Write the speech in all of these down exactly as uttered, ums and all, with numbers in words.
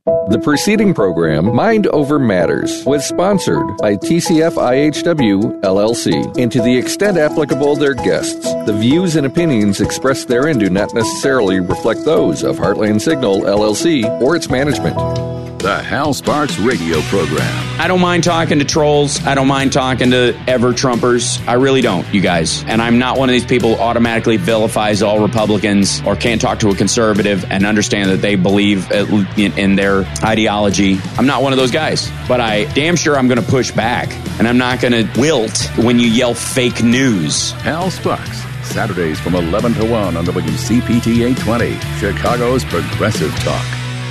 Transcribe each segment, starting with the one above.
The preceding program, Mind Over Matters, was sponsored by T C F I H W, L L C, and to the extent applicable, their guests. The views and opinions expressed therein do not necessarily reflect those of Heartland Signal, L L C, or its management. The Hal Sparks radio program. I don't mind talking to trolls. I don't mind talking to ever-Trumpers. I really don't, you guys. And I'm not one of these people who automatically vilifies all Republicans or can't talk to a conservative and understand that they believe in, in their ideology. I'm not one of those guys. But I damn sure I'm going to push back. And I'm not going to wilt when you yell fake news. Hal Sparks, Saturdays from eleven to one on W C P T eight twenty, Chicago's Progressive Talk.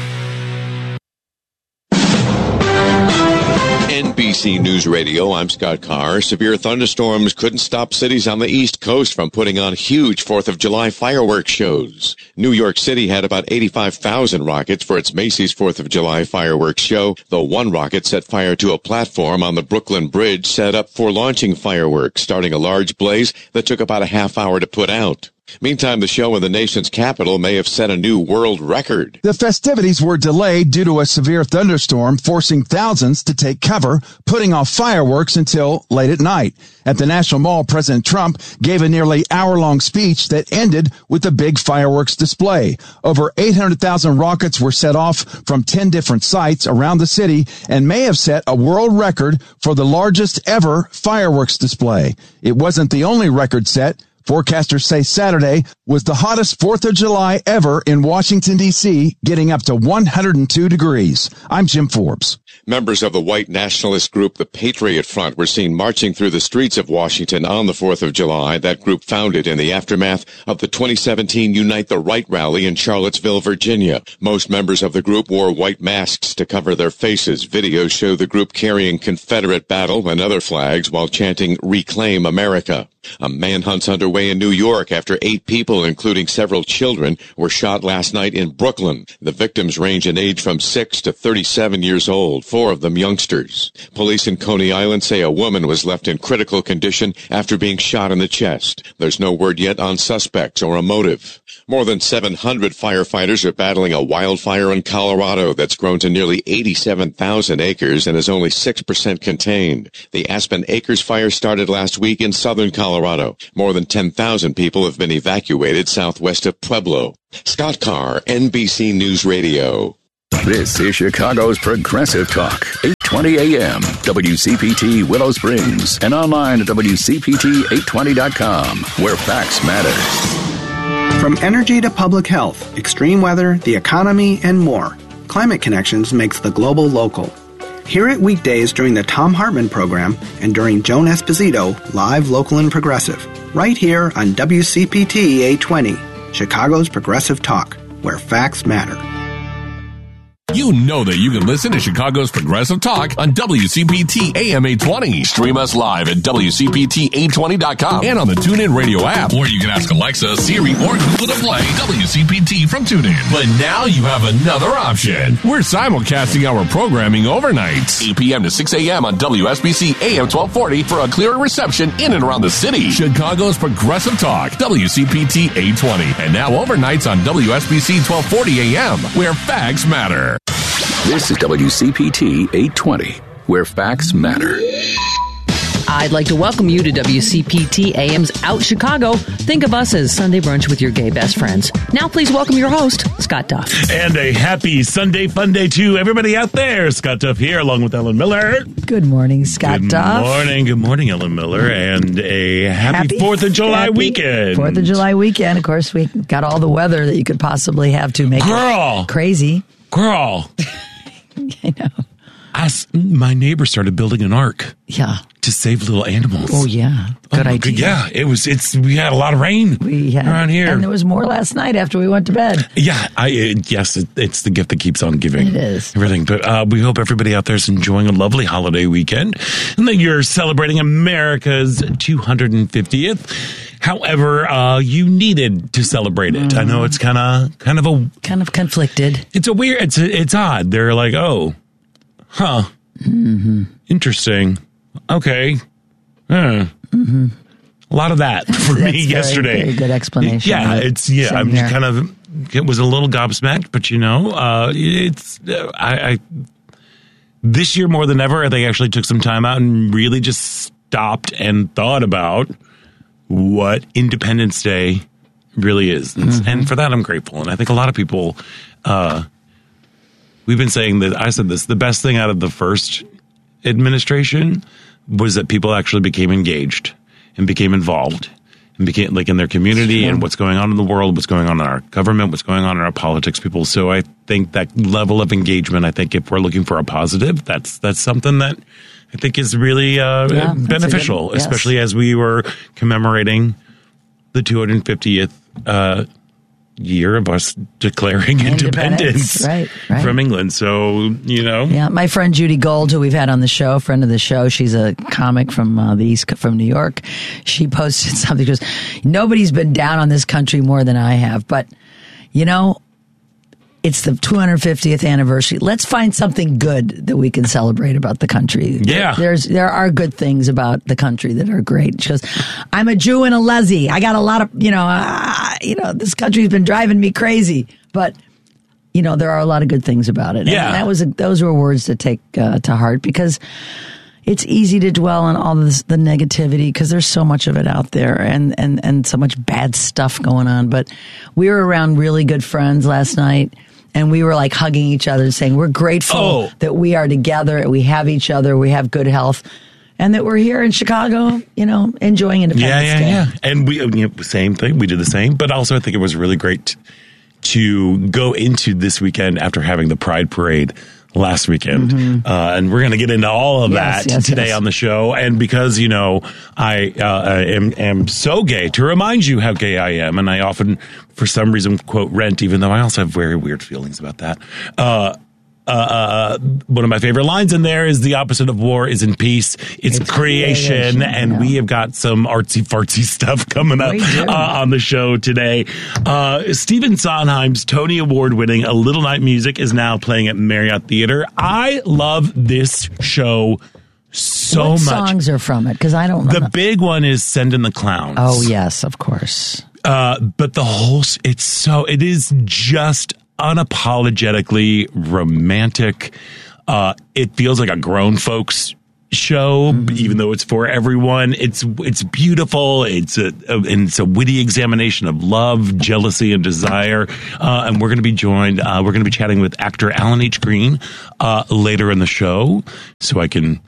N B C News Radio, I'm Scott Carr. Severe thunderstorms couldn't stop cities on the East Coast from putting on huge fourth of July fireworks shows. New York City had about eighty-five thousand rockets for its Macy's fourth of July fireworks show, though one rocket set fire to a platform on the Brooklyn Bridge set up for launching fireworks, starting a large blaze that took about a half hour to put out. Meantime, the show in the nation's capital may have set a new world record. The festivities were delayed due to a severe thunderstorm, forcing thousands to take cover, putting off fireworks until late at night. At the National Mall, President Trump gave a nearly hour-long speech that ended with a big fireworks display. Over eight hundred thousand rockets were set off from ten different sites around the city and may have set a world record for the largest ever fireworks display. It wasn't the only record set. Forecasters say Saturday was the hottest fourth of July ever in Washington, D C, getting up to one hundred two degrees. I'm Jim Forbes. Members of the white nationalist group, the Patriot Front, were seen marching through the streets of Washington on the fourth of July. That group founded in the aftermath of the twenty seventeen Unite the Right rally in Charlottesville, Virginia. Most members of the group wore white masks to cover their faces. Videos show the group carrying Confederate battle and other flags while chanting Reclaim America. A manhunt's underway in New York after eight people, including several children, were shot last night in Brooklyn. The victims range in age from six to thirty-seven years old, four of them youngsters. Police in Coney Island say a woman was left in critical condition after being shot in the chest. There's no word yet on suspects or a motive. More than seven hundred firefighters are battling a wildfire in Colorado that's grown to nearly eighty-seven thousand acres and is only six percent contained. The Aspen Acres fire started last week in southern Colorado. More than ten thousand people have been evacuated southwest of Pueblo. Scott Carr, N B C News Radio. This is Chicago's Progressive Talk, eight twenty A M, W C P T Willow Springs, and online at W C P T eight twenty dot com, where facts matter. From energy to public health, extreme weather, the economy, and more, Climate Connections makes the global local. Hear it weekdays during the Thom Hartmann program and during Joan Esposito, live, local, and progressive, right here on W C P T eight twenty, Chicago's Progressive Talk, where facts matter. You know that you can listen to Chicago's Progressive Talk on W C P T A M eight twenty. Stream us live at W C P T eight twenty dot com and on the TuneIn Radio app. Or you can ask Alexa, Siri, or Google to play W C P T from TuneIn. But now you have another option. We're simulcasting our programming overnight, eight p.m. to six a.m. on W S B C A M twelve forty for a clearer reception in and around the city. Chicago's Progressive Talk, W C P T eight twenty. And now overnights on W S B C twelve forty a.m., where facts matter. This is W C P T eight twenty, where facts matter. I'd like to welcome you to W C P T A M's Out Chicago. Think of us as Sunday brunch with your gay best friends. Now please welcome your host, Scott Duff. And a happy Sunday fun day to everybody out there. Scott Duff here, along with Ellen Miller. Good morning, Scott good Duff. Good morning, good morning, Ellen Miller, and a happy, happy fourth of July happy weekend. fourth of July weekend. Of course, we got all the weather that you could possibly have to make Girl. it crazy. Girl. I know. I, my neighbor started building an ark. Yeah. To save little animals. Oh, yeah. Good oh, idea. Yeah. It was, it's, we had a lot of rain we had, around here. And there was more last night after we went to bed. Yeah. I, it, yes, it, it's the gift that keeps on giving. It is. Everything. But uh, we hope everybody out there is enjoying a lovely holiday weekend and that you're celebrating America's two hundred fiftieth. However, uh, you needed to celebrate it. Mm. I know it's kind of, kind of a, kind of conflicted. It's a weird, it's, a, it's odd. They're like, oh, huh. Mm-hmm. Interesting. Okay. Huh. Mm-hmm. A lot of that for That's me very, yesterday. Very good explanation. Yeah, it's yeah. Same I'm here. just kind of was a little gobsmacked, but you know, uh, it's I, I this year more than ever, I think I actually took some time out and really just stopped and thought about what Independence Day really is, and, mm-hmm. and for that I'm grateful. And I think a lot of people, uh, we've been saying that. I said this: the best thing out of the first administration was that people actually became engaged and became involved. Became like in their community and what's going on in the world, what's going on in our government, what's going on in our politics, people. So I think that level of engagement, I think if we're looking for a positive, that's that's something that I think is really uh, yeah, beneficial, good, yes. especially as we were commemorating the two hundred fiftieth uh, year of us declaring independence, independence. Right, right. from England. So, you know. Yeah, my friend Judy Gold, who we've had on the show, friend of the show, she's a comic from uh, the East, from New York. She posted something, she goes, nobody's been down on this country more than I have. But, you know, it's the two hundred fiftieth anniversary. Let's find something good that we can celebrate about the country. Yeah. There's, there are good things about the country that are great. She goes, I'm a Jew and a lessee. I got a lot of, you know, uh, you know, this country's been driving me crazy. But, you know, there are a lot of good things about it. Yeah. And that was a, those were words to take uh, to heart, because it's easy to dwell on all this, the negativity, because there's so much of it out there, and, and, and so much bad stuff going on. But we were around really good friends last night, and we were like hugging each other and saying, we're grateful oh. that we are together, we have each other, we have good health, and that we're here in Chicago, you know, enjoying Independence yeah, yeah, Day. Yeah, And we, you know, same thing. We did the same. But also I think it was really great to go into this weekend after having the Pride Parade last weekend. Mm-hmm. Uh, and we're going to get into all of yes, that yes, today yes. on the show. And because, you know, I uh, am, am so gay, to remind you how gay I am, and I often, for some reason, quote Rent, even though I also have very weird feelings about that. Uh, uh, uh, one of my favorite lines in there is the opposite of war is in peace. It's, it's creation. creation. And yeah. we have got some artsy fartsy stuff coming up uh, on the show today. Uh, Stephen Sondheim's Tony Award winning A Little Night Music is now playing at Marriott Theater. I love this show so what much. What songs are from it? Because I don't know. The big one is Send in the Clowns. Oh, yes, of course. Uh, but the whole, it's so, it is just unapologetically romantic. Uh, it feels like a grown folks show, mm-hmm. even though it's for everyone. It's it's beautiful. It's a, a and it's a witty examination of love, jealousy, and desire. Uh, and we're going to be joined. Uh, we're going to be chatting with actor Alan H. Green uh, later in the show, so I can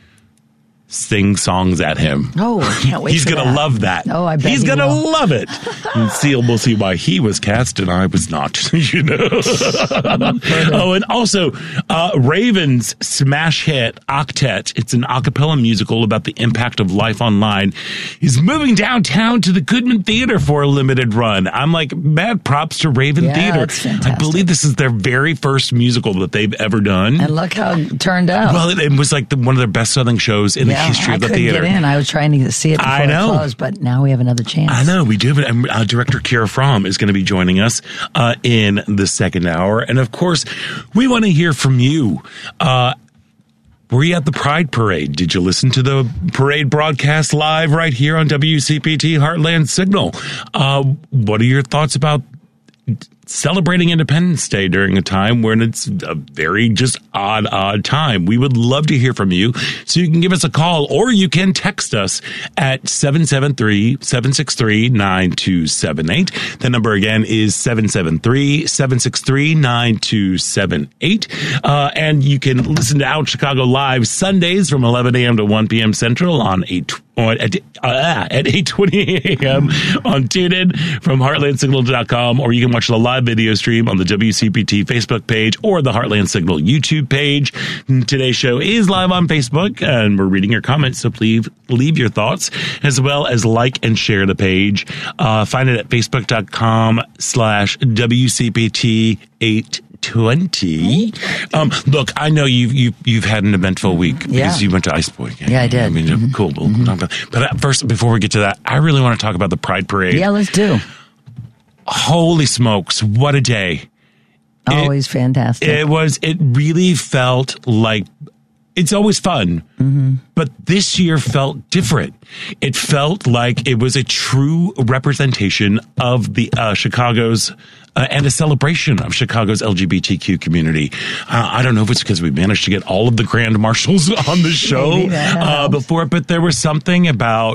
sing songs at him. Oh, I can't wait. He's for going to love that. Oh, I bet he's he going to will. love it. And see, we'll see why he was cast and I was not. You know. Oh, and also uh, Raven's smash hit Octet. It's an a cappella musical about the impact of life online. He's moving downtown to the Goodman Theater for a limited run. I'm like, mad props to Raven yeah, Theater. That's fantastic. I believe this is their very first musical that they've ever done. And look how it turned out. Well, it, it was like the, one of their best selling shows in yeah, the history I of the couldn't theater. Get in. I was trying to see it before I know. it closed, but now we have another chance. I know we do. And uh, director Kira Fromm is going to be joining us uh, in the second hour, and of course, we want to hear from you. Uh, were you at the Pride Parade? Did you listen to the parade broadcast live right here on W C P T Heartland Signal? Uh, what are your thoughts about celebrating Independence Day during a time when it's a very just odd, odd time? We would love to hear from you. So you can give us a call or you can text us at seven seven three, seven six three, nine two seven eight. The number again is seven seven three, seven six three, nine two seven eight. Uh, and you can listen to Out Chicago Live Sundays from eleven a.m. to one p.m. Central on eight at, uh, at eight twenty a.m. on TuneIn from heartland signal dot com, or you can watch the live video stream on the W C P T Facebook page or the Heartland Signal YouTube page. Today's show is live on Facebook, and we're reading your comments, so please leave your thoughts, as well as like and share the page. Uh, find it at facebook.com slash WCPT eight twenty. Um, look, I know you've, you've, you've had an eventful week because yeah. you went to Ice Boy game. Yeah, I did. I mean, mm-hmm. cool. Mm-hmm. But first, before we get to that, I really want to talk about the Pride Parade. Yeah, let's do. Holy smokes, what a day. Always it, fantastic. It was, it really felt like, it's always fun, mm-hmm. but this year felt different. It felt like it was a true representation of the uh, Chicago's uh, and a celebration of Chicago's L G B T Q community. Uh, I don't know if it's because we managed to get all of the grand marshals on the show uh, before, but there was something about,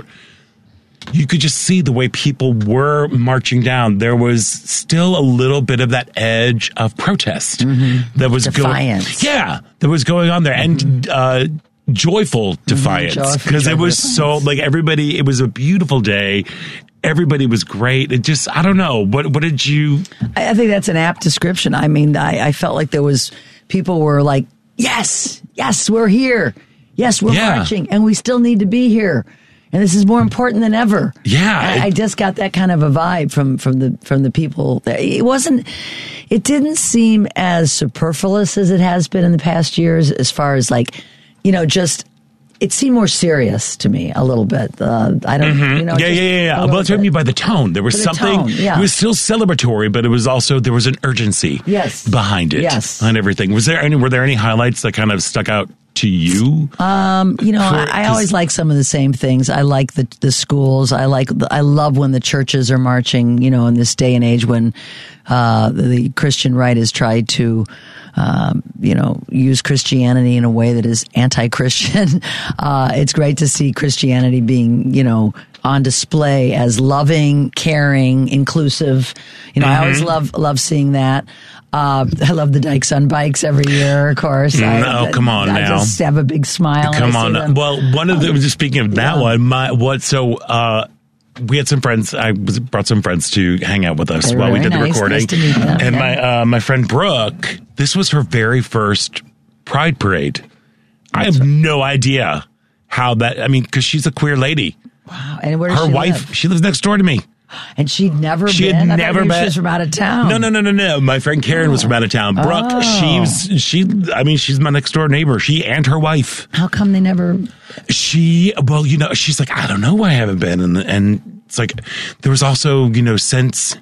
you could just see the way people were marching down. There was still a little bit of that edge of protest mm-hmm. that was Defiance. going. Yeah, that was going on there, mm-hmm. and uh, joyful defiance, because mm-hmm. it was so like everybody. It was a beautiful day. Everybody was great. It just, I don't know. What what did you? I think that's an apt description. I mean, I, I felt like there was people were like, yes, yes, we're here. Yes, we're yeah. marching, and we still need to be here. And this is more important than ever. Yeah, I, I just got that kind of a vibe from, from the from the people. It wasn't. It didn't seem as superfluous as it has been in the past years. As far as like, you know, just it seemed more serious to me a little bit. Uh, I don't. Mm-hmm. You know. Yeah, yeah, yeah, yeah. Well, that's what I mean by the tone. There was the something. Tone, yeah. It was still celebratory, but it was also there was an urgency. Yes. Behind it. Yes. On everything. Was there any? Were there any highlights that kind of stuck out to you? Um, you know, For, I, I always like some of the same things. I like the the schools. I like. The, I love when the churches are marching. You know, in this day and age when uh, the, the Christian right has tried to, um, you know, use Christianity in a way that is anti-Christian. Uh, it's great to see Christianity being, you know, on display as loving, caring, inclusive. You know, mm-hmm. I always love love seeing that. Uh, I love the Dykes on Bikes every year, of course. I, no, come on I now. I just have a big smile. Come when I on. see them. Well, one of the, just speaking of that Yeah. one, my, what, so, uh, we had some friends. I was, brought some friends to hang out with us They're while we very did the nice. recording. Nice to meet them. And Yeah. my uh, my friend Brooke, this was her very first Pride Parade. I have no idea how that. I mean, because she's a queer lady. Wow. And where does Her she wife, live? she lives next door to me. And she'd never She been? had I thought never maybe been. She was from out of town. No, no, no, no, no. My friend Karen oh. was from out of town. Brooke, Oh. she was, she, I mean, she's my next door neighbor. She and her wife. How come they never? She, well, you know, she's like, I don't know why I haven't been. And, and it's like, there was also, you know, since,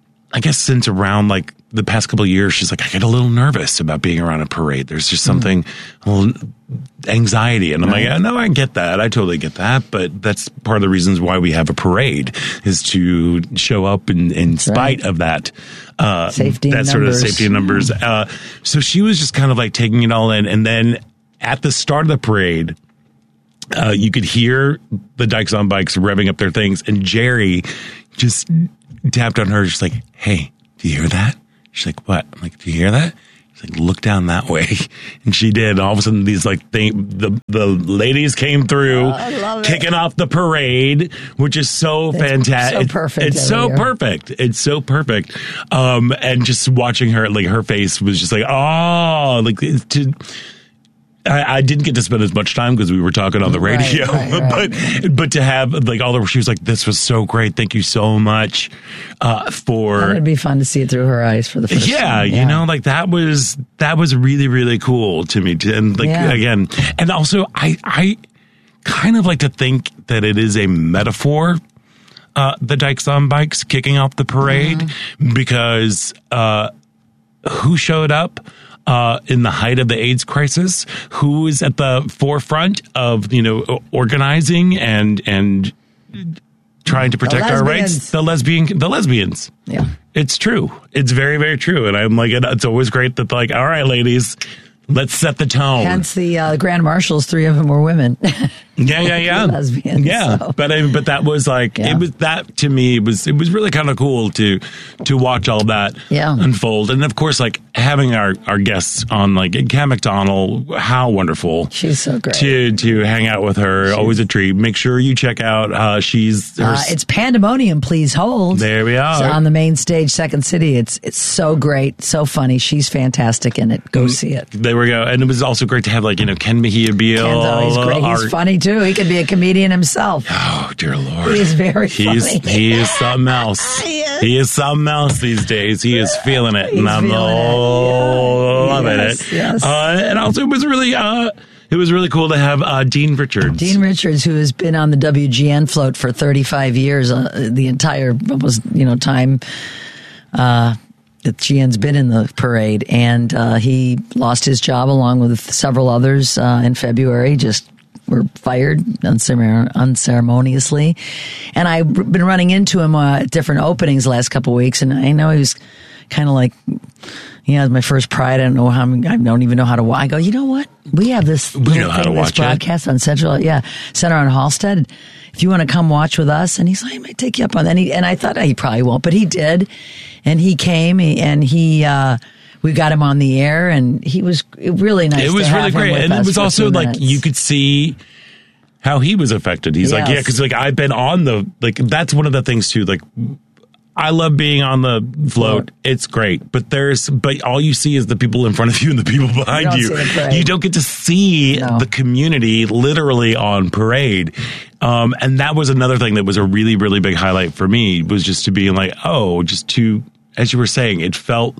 I guess since around like the past couple of years, she's like, I get a little nervous about being around a parade. There's just something, mm. a little anxiety. And I'm right. like, no, I get that. I totally get that. But that's part of the reasons why we have a parade is to show up in, in spite right. of that, uh, safety that sort numbers. of safety in numbers. Uh, so she was just kind of like taking it all in. And then at the start of the parade, uh, you could hear the Dykes on Bikes revving up their things. And Jerry just tapped on her, just like, hey, do you hear that? She's like, what? I'm like, do you hear that? She's like, look down that way. And she did. And all of a sudden, these like thing, the the ladies came through, oh, kicking off the parade, which is so it's fantastic. So perfect. It's so year. perfect. It's so perfect. Um, and just watching her, like her face was just like, oh, like to. I, I didn't get to spend as much time because we were talking on the radio, right, right, right. but but to have like all the she was like, this was so great, thank you so much uh, for. It'd be fun to see it through her eyes for the first yeah, time. Yeah, you know, like that was that was really really cool to me, and like yeah. again, and also I I kind of like to think that it is a metaphor. Uh, the Dykes on Bikes kicking off the parade mm-hmm. because uh, who showed up? Uh, in the height of the AIDS crisis, who is at the forefront of, you know, organizing and and trying to protect our rights? The lesbian, the lesbians. Yeah, it's true. It's very, very true. And I'm like, it's always great that like, all right, ladies, let's set the tone. Hence the uh, Grand Marshals, three of them were women. Yeah, yeah, yeah. Lesbians, yeah, so. but I, but that was like yeah. it was that to me it was it was really kind of cool to to watch all that yeah. unfold, and of course like having our, our guests on like Cam McDonald, how wonderful. She's so great to to hang out with her. She's, always a treat. Make sure you check out uh, she's her, uh, it's Pandemonium. Please hold. There we are. So on the main stage, Second City. It's it's so great, so funny. She's fantastic in it. Go mm, see it. There we go. And it was also great to have like you know Ken Mejia Beal. Ken's always great. He's our, funny too. He could be a comedian himself. Oh dear Lord, he is very he's, funny. He is something else. he, is. he is something else these days. He is feeling it, he's and I'm oh, yeah. loving yes, it. Yes. Uh, and also, it was really, uh, it was really cool to have uh, Dean Richards. Dean Richards, who has been on the W G N float for thirty-five years, uh, the entire almost you know time. Uh, that G N's been in the parade, and uh, he lost his job along with several others uh, in February. Just were fired unceremoniously, and I've been running into him uh, at different openings the last couple of weeks, and I know he was kind of like, you know, my first Pride. I don't know how I'm, I don't even know how to watch. I go, you know what? We have this. We know how to watch this broadcast it. on Central, yeah, Center on Halstead. If you want to come watch with us, and he's like, I might take you up on that. And, he, and I thought oh, he probably won't, but he did, and he came, and he. Uh, We got him on the air, and he was really nice. It was to really have great, him with and it us was for also two like minutes. you could see how he was affected. He's like, Yes. yeah, because like I've been on the like that's one of the things too. Like I love being on the float; it's great. But there's but all you see is the people in front of you and the people behind don't you. see the parade. You don't get to see No. the community literally on parade. Um, and that was another thing that was a really really big highlight for me was just to be like, oh, just to as you were saying, it felt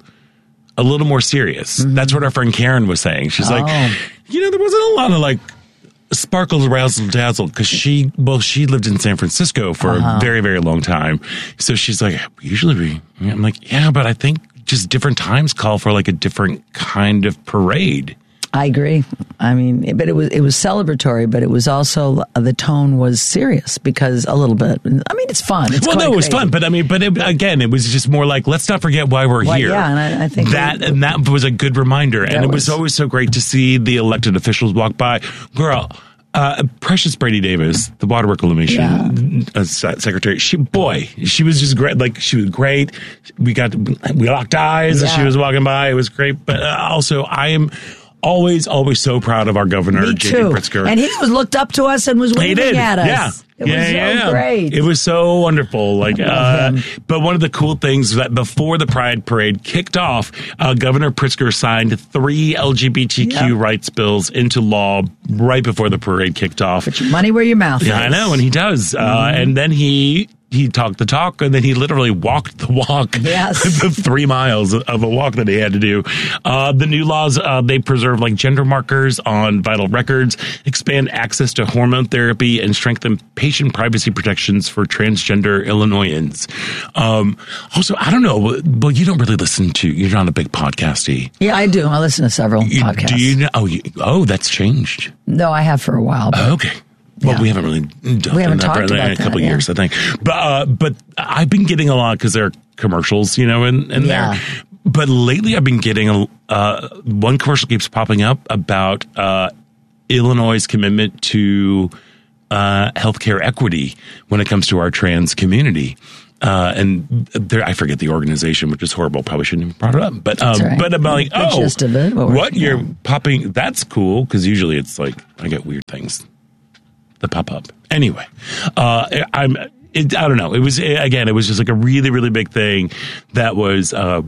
a little more serious. Mm-hmm. That's what our friend Karen was saying. She's Oh. like, you know, there wasn't a lot of like sparkles, razzle dazzle because she, well, she lived in San Francisco for Uh-huh. a very, very long time. So she's like, usually we, I'm like, yeah, but I think just different times call for like a different kind of parade. I agree. I mean, but it was it was celebratory, but it was also the tone was serious because a little bit. I mean, it's fun. It's well, quite no, it was crazy. fun, but I mean, but it, again, it was just more like let's not forget why we're Well, here. yeah, and I, I think that we- and that was a good reminder, and That it was, was- always so great to see the elected officials walk by. Girl, uh, Precious Brady Davis, the Water Reclamation uh, se- secretary, she boy, she was just great. Like she was great. We got we locked eyes as she Yeah. was walking by. It was great, but uh, also I am. Always, always so proud of our governor, Me J D too. Pritzker. And he was looked up to us and was He waving did. at us. Yeah. It yeah, was so yeah. great. It was so wonderful. Like, I uh, love him. but one of the cool things that before the Pride Parade kicked off, uh, Governor Pritzker signed three L G B T Q Yeah. rights bills into law right before the parade kicked off. Put your money where your mouth Yeah, is. I know, and he does. Uh, and then he he talked the talk, and then he literally walked the walk. Yes. the three miles of a walk that he had to do. Uh, the new laws uh, they preserve like gender markers on vital records, expand access to hormone therapy, and strengthen patient privacy protections for transgender Illinoisans. Um, also, I don't know. Well, you don't really listen to. You're not a big podcasty. Yeah, I do. I listen to several You- podcasts. Do you know? Oh, you, oh, that's changed. No, I have for a while. But Okay. Well, Yeah. we haven't really done We haven't that talked for about a couple that, yeah. years, I think. But uh, but I've been getting a lot because there are commercials, you know, in, in Yeah. there. But lately, I've been getting a uh, one commercial keeps popping up about uh, Illinois' commitment to uh, healthcare equity when it comes to our trans community. Uh, and there, I forget the organization, which is horrible. Probably shouldn't have brought it up. But um, That's right. but I'm like, The oh, gist of it, what we're- what you're yeah. popping? That's cool because usually it's like I get weird things that pop up. Anyway, uh, I'm. It, I don't know. It was again. It was just like a really, really big thing that was. Uh,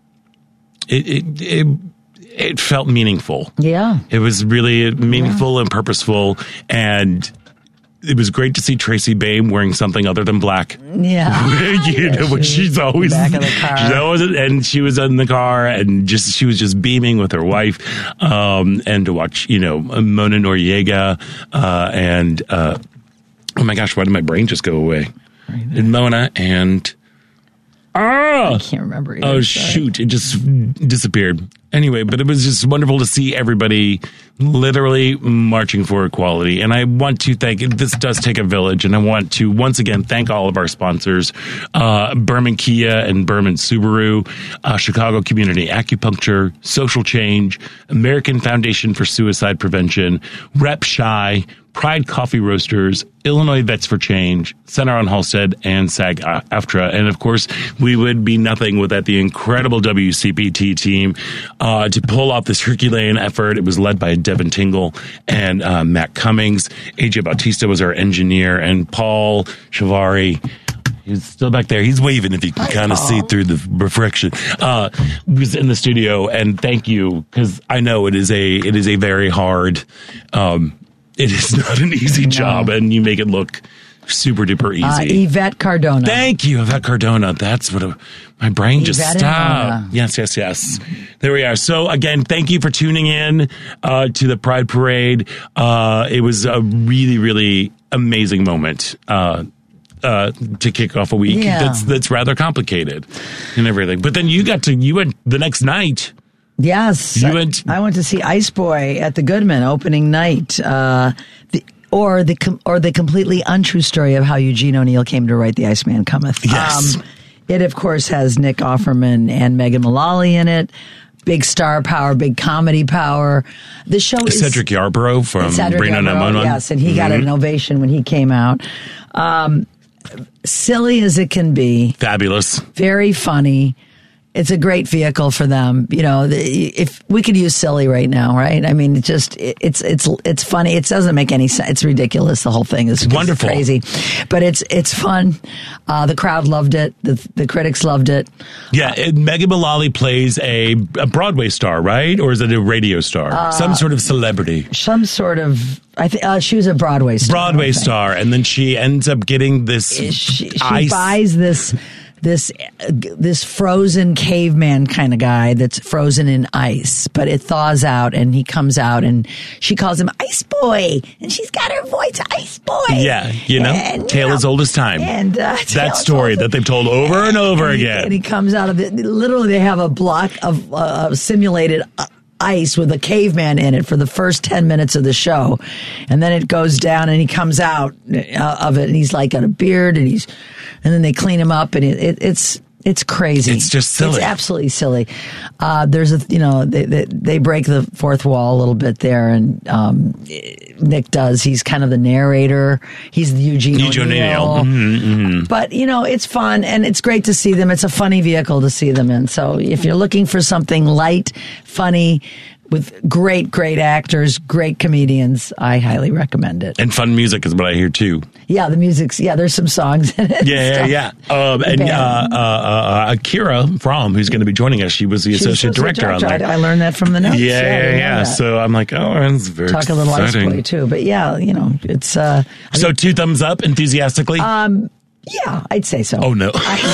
it, it it it felt meaningful. Yeah. It was really meaningful and purposeful, and it was great to see Tracy Bain wearing something other than black. Yeah. you know, which she was she's always back of the car. She's always, and she was in the car, and just she was just beaming with her wife, um, and to watch, you know, Mona Noriega, uh, and uh, oh my gosh, why did my brain just go away? And Mona and oh, I can't remember either. oh Sorry. shoot, it just disappeared. Anyway, but it was just wonderful to see everybody literally marching for equality. And I want to thank, this does take a village, and I want to once again thank all of our sponsors, uh, Berman Kia and Berman Subaru, uh, Chicago Community Acupuncture, Social Change, American Foundation for Suicide Prevention, Rep Shy, Pride Coffee Roasters, Illinois Vets for Change, Center on Halstead, and SAG-AFTRA. And of course, we would be nothing without the incredible W C P T team uh, to pull off this Herculean effort. It was led by Devin Tingle and uh, Matt Cummings. A J Bautista was our engineer, and Paul Chavari. He's still back there. He's waving if you can kind of see through the reflection. Uh, was in the studio, and thank you, because I know it is a it is a very hard. Um, it is not an easy job, and you make it look super duper easy. Uh, Yvette Cardona. Thank you, Yvette Cardona. That's what a, my brain just Yvette and stopped. Mona. Yes, yes, yes. There we are. So again, thank you for tuning in uh, to the Pride Parade. Uh, it was a really, really amazing moment. Uh, Uh, to kick off a week Yeah. that's that's rather complicated and everything. But then you got to you went the next night. Yes. You I- went- I went to see Ice Boy at the Goodman opening night. Uh, the, or the com- or the completely untrue story of how Eugene O'Neill came to write The Iceman Cometh. Yes. Um, It, of course, has Nick Offerman and Megan Mullally in it. Big star power, big comedy power. The show is Cedric Yarborough from Reno nine one one. Yes, and he mm-hmm. got an ovation when he came out. Um, silly as it can be. Fabulous. Very funny. It's a great vehicle for them. You know, if we could use silly right now, right? I mean, it just it's it's it's funny. It doesn't make any sense. It's ridiculous. The whole thing is wonderful, crazy, but it's it's fun. Uh, the crowd loved it. The the critics loved it. Yeah, it, Megan Mullally plays a, a Broadway star, right? Or is it a radio star? Uh, some sort of celebrity. Some sort of. I think uh, she was a Broadway star. Broadway star, and then she ends up getting this. She, she ice. buys this. This uh, this frozen caveman kind of guy that's frozen in ice, but it thaws out and he comes out and she calls him Ice Boy, and she's got her voice, Ice Boy. Yeah, you know, and, tale you know, as old as time. And uh, that story that they've told over and over and again. He, and he comes out of it. Literally, they have a block of uh, simulated Uh, ice with a caveman in it for the first ten minutes of the show, and then it goes down and he comes out uh, of it and he's like got a beard and he's and then they clean him up and it, it, it's it's crazy. It's just silly. It's absolutely silly. Uh, there's a you know they, they they break the fourth wall a little bit there, and um, Nick does. He's kind of the narrator. He's the Eugene, Eugene O'Neill. Mm-hmm, mm-hmm. But you know it's fun and it's great to see them. It's a funny vehicle to see them in. So if you're looking for something light, funny, with great, great actors, great comedians, I highly recommend it. And fun music is what I hear too. Yeah, the music's, yeah, there's some songs in it. Yeah, yeah, yeah. Um, and uh, uh, uh, Akira Fromm, who's going to be joining us, she was the She's associate director, director on there. I, I learned that from the notes. Yeah, yeah, yeah. yeah. So I'm like, oh, it's very Talk exciting. a little Ice Boy too. But yeah, you know, it's... Uh, so mean, two thumbs up enthusiastically? Um, yeah, I'd say so. Oh, no.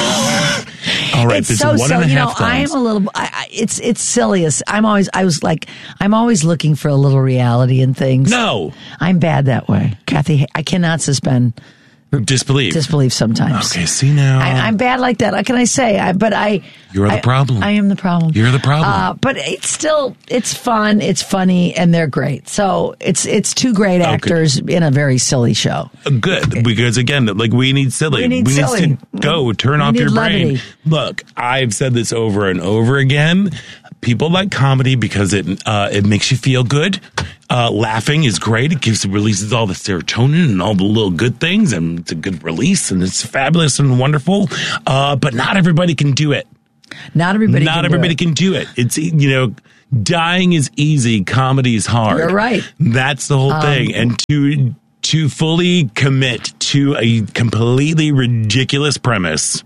I, All right, it's this so, is one so, and a you half know, I am a little. I, I, it's it's silliest. I'm always. I was like. I'm always looking for a little reality in things. No, I'm bad that way, Kathy. I cannot suspend disbelief. Disbelief sometimes. Okay, see now. I, I'm bad like that. What can I say? I, but I. You're the I, problem. I am the problem. You're the problem. Uh, but it's still. It's fun. It's funny, and they're great. So it's it's two great actors okay. in a very silly show. Good, because again, like we need silly. We need we silly. Need to go turn we off need your levity. brain. Look, I've said this over and over again. People like comedy because it uh, it makes you feel good. Uh, laughing is great. It gives it releases all the serotonin and all the little good things, and it's a good release, and it's fabulous and wonderful. Uh, but not everybody can do it. Not everybody. Not can everybody do can do it. It's you know, dying is easy. Comedy is hard. You're right. That's the whole um, thing. And to to fully commit to a completely ridiculous premise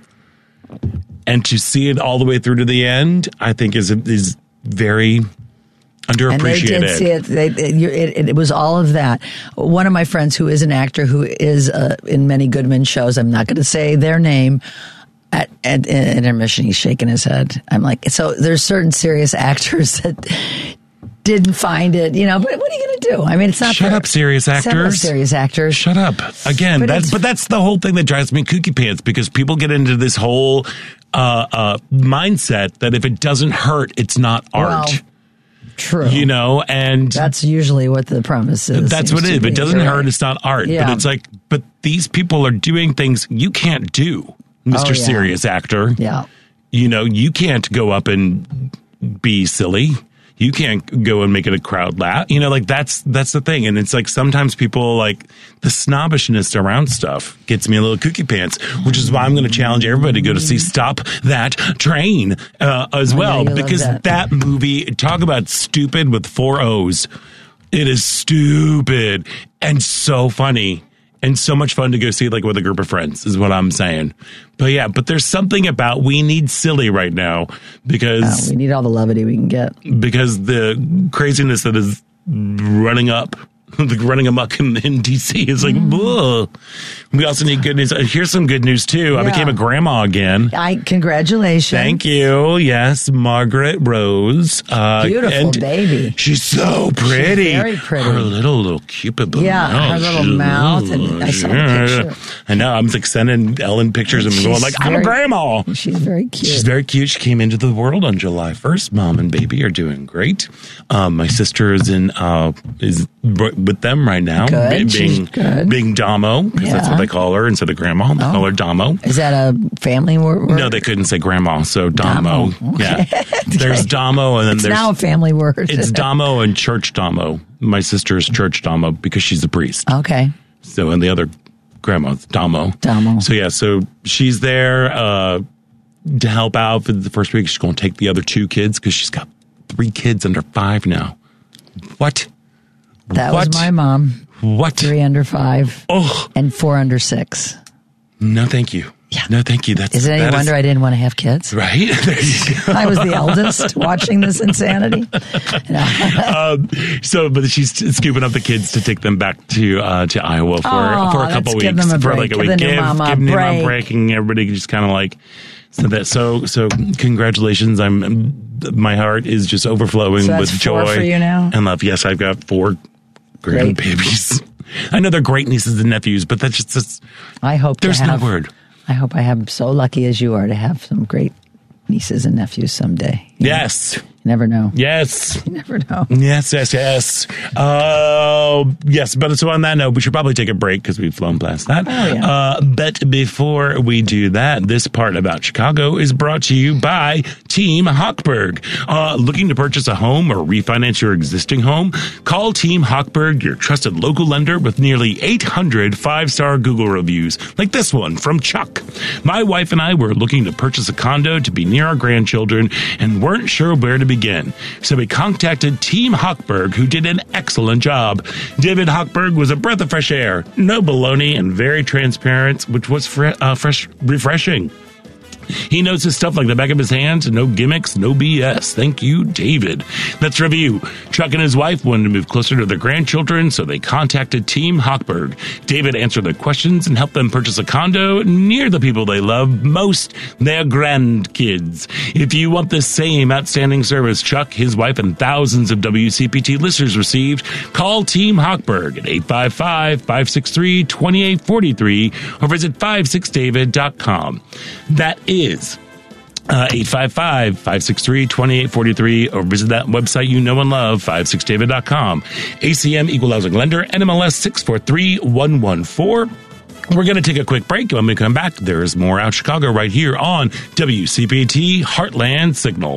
and to see it all the way through to the end, I think is is very underappreciated. And they did see it. They, it, it. It was all of that. One of my friends who is an actor who is uh, in many Goodman shows, I'm not going to say their name, at, at, at intermission, he's shaking his head. I'm like, so there's certain serious actors that didn't find it, you know, but what are you going to do? I mean, it's not Shut fair. up, serious actors. Serious actors. Shut up. Again, but, that's, but that's the whole thing that drives me kooky pants, because people get into this whole uh, uh, mindset that if it doesn't hurt, it's not art. Well, true. You know, and that's usually what the premise is. That's what it is. If it doesn't hurt, it's not art. Yeah. But it's like, but these people are doing things you can't do, Mister Oh, yeah. Serious Actor. Yeah. You know, you can't go up and be silly. You can't go and make it a crowd laugh. You know, like that's that's the thing. And it's like sometimes people like the snobbishness around stuff gets me a little kooky pants, which is why I'm going to challenge everybody to go to see Stop That Train uh, as I well, know you because love that. that movie, talk about stupid with four O's. It is stupid and so funny. And so much fun to go see, like, with a group of friends, is what I'm saying. But, yeah, but there's something about we need silly right now because... Oh, we need all the levity we can get. Because the craziness that is running up, like running amok in, in D C is like, mm. We also need good news. Here's some good news, too. Yeah. I became a grandma again. I Congratulations. Thank you. Yes, Margaret Rose. Uh, Beautiful and baby. She's so pretty. She's very pretty. Her little, little cupid Yeah, mouth. her little she's mouth. And I saw the picture. I know. I'm like sending Ellen pictures and going like, I'm a grandma. She's very cute. She's very cute. She came into the world on July first. Mom and baby are doing great. Um, my sister is in, uh, is with them right now. Good. Be- being good. being Damo, because Yeah. that's what they call her instead of Grandma. They Oh. call her Damo. Is that a family word? No, they couldn't say Grandma, so Damo. Damo. Yeah. There's Damo, and then It's there's now a family word. it's Damo and Church Damo. My sister's Church Damo because she's a priest. Okay. So, and the other grandma's Damo. Damo. So, yeah, so she's there uh, to help out for the first week. She's going to take the other two kids because she's got three kids under five now. What? That What? was my mom. What? Three under five. Oh. And four under six. No, thank you. Yeah. No, thank you. That's Is it any that wonder I didn't want to have kids? Right? There you go. I was the eldest watching this insanity. um, so, but she's scooping up the kids to take them back to uh, to Iowa for Oh, for a couple let's weeks, give them a for break. like a Give week. the new give mama a give new mom break. break, and everybody just kind of like so that. So, so congratulations! I'm my heart is just overflowing So with that's four joy for you now? and love. Yes, I've got four Great. grandbabies. I know they're great nieces and nephews, but that's just that's, I hope there's to have, no word. I hope I am so lucky as you are to have some great nieces and nephews someday. You Yes. know, you never know. Yes. You never know. Yes, yes, yes. Uh, yes, but so on that note, we should probably take a break because we've flown past that. Oh, yeah. Uh, but before we do that, this part about Chicago is brought to you by Team Hochberg. Uh, looking to purchase a home or refinance your existing home? Call Team Hochberg, your trusted local lender with nearly eight hundred five-star Google reviews, like this one from Chuck. My wife and I were looking to purchase a condo to be near our grandchildren and weren't sure where to begin. So we contacted Team Hochberg, who did an excellent job. David Hochberg was a breath of fresh air, no baloney, and very transparent, which was fre- uh, fresh, refreshing. He knows his stuff like the back of his hand. No gimmicks, no B S. Thank you, David. Let's review. Chuck and his wife wanted to move closer to their grandchildren, so they contacted Team Hochberg. David answered their questions and helped them purchase a condo near the people they love most, their grandkids. If you want the same outstanding service Chuck, his wife, and thousands of W C P T listeners received, call Team Hochberg at eight five five, five six three, two eight four three or visit five six david dot com. That is is uh, eight five five, five six three, two eight four three or visit that website you know and love, five six david dot com. A C M Equal Housing Lender, N M L S six four three one one four. We're going to take a quick break. When we come back, there is more Out Chicago right here on W C P T Heartland Signal.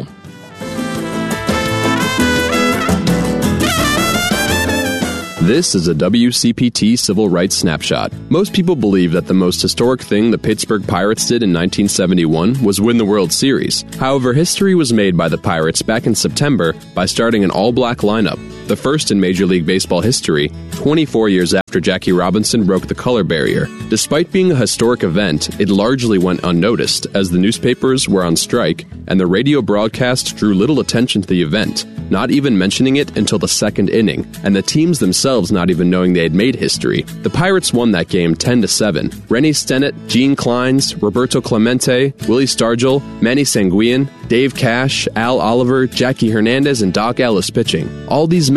This is a W C P T Civil Rights Snapshot. Most people believe that the most historic thing the Pittsburgh Pirates did in nineteen seventy-one was win the World Series. However, history was made by the Pirates back in September by starting an all-black lineup, the first in Major League Baseball history, twenty-four years after Jackie Robinson broke the color barrier. Despite being a historic event, it largely went unnoticed as the newspapers were on strike and the radio broadcast drew little attention to the event, not even mentioning it until the second inning, and the teams themselves not even knowing they had made history. The Pirates won that game ten to seven. Rennie Stennett, Gene Kleins, Roberto Clemente, Willie Stargell, Manny Sanguillen, Dave Cash, Al Oliver, Jackie Hernandez, and Doc Ellis pitching. All these men